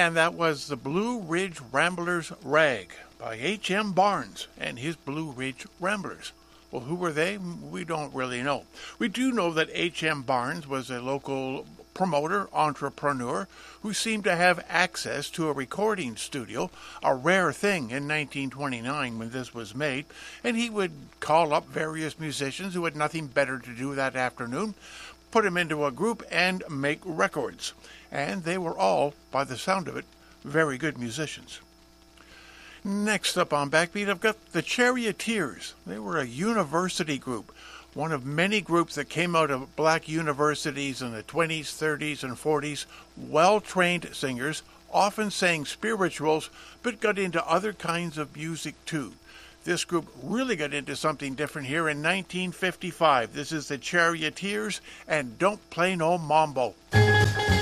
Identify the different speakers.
Speaker 1: And that was the Blue Ridge Ramblers Rag by H.M. Barnes and his Blue Ridge Ramblers. Well, who were they? We don't really know. We do know that H.M. Barnes was a local promoter, entrepreneur, who seemed to have access to a recording studio, a rare thing in 1929 when this was made, and he would call up various musicians who had nothing better to do that afternoon, put them into a group, and make records. And they were all, by the sound of it, very good musicians. Next up on Backbeat, I've got the Charioteers. They were a university group, one of many groups that came out of black universities in the 20s, 30s, and 40s. Well-trained singers, often sang spirituals, but got into other kinds of music too. This group really got into something different here in 1955. This is the Charioteers, and Don't Play No Mambo.